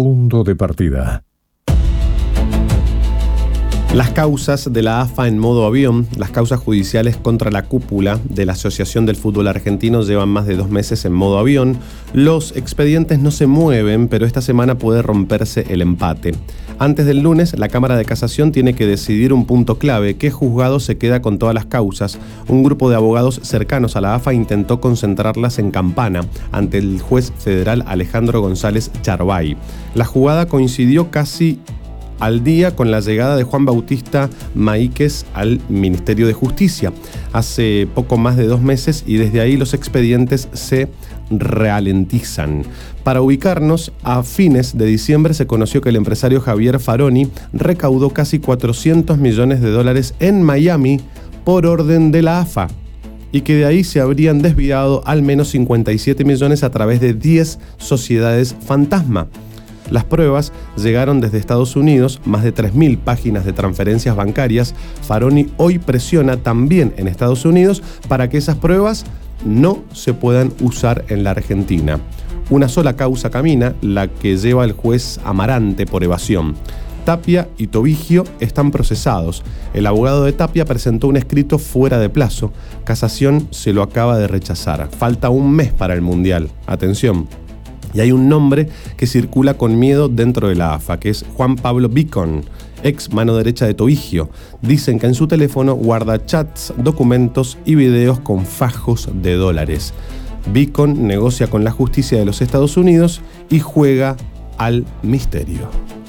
Punto de partida. Las causas de la AFA en modo avión, las causas judiciales contra la cúpula de la Asociación del Fútbol Argentino llevan más de 2 meses en modo avión. Los expedientes no se mueven, pero esta semana puede romperse el empate. Antes del lunes, la Cámara de Casación tiene que decidir un punto clave: ¿qué juzgado se queda con todas las causas? Un grupo de abogados cercanos a la AFA intentó concentrarlas en Campana, ante el juez federal Alejandro González Charbay. La jugada coincidió casi al día con la llegada de Juan Bautista Maíquez al Ministerio de Justicia hace poco más de 2 meses, y desde ahí los expedientes se ralentizan. Para ubicarnos, a fines de diciembre se conoció que el empresario Javier Faroni recaudó casi $400 millones en Miami por orden de la AFA, y que de ahí se habrían desviado al menos 57 millones a través de 10 sociedades fantasma. Las pruebas llegaron desde Estados Unidos, más de 3.000 páginas de transferencias bancarias. Faroni hoy presiona también en Estados Unidos para que esas pruebas no se puedan usar en la Argentina. Una sola causa camina, la que lleva el juez Amarante por evasión. Tapia y Tobigio están procesados. El abogado de Tapia presentó un escrito fuera de plazo. Casación se lo acaba de rechazar. Falta un mes para el Mundial. Atención. Y hay un nombre que circula con miedo dentro de la AFA, que es Juan Pablo Vicon, ex mano derecha de Tobigio. Dicen que en su teléfono guarda chats, documentos y videos con fajos de dólares. Vicon negocia con la justicia de los Estados Unidos y juega al misterio.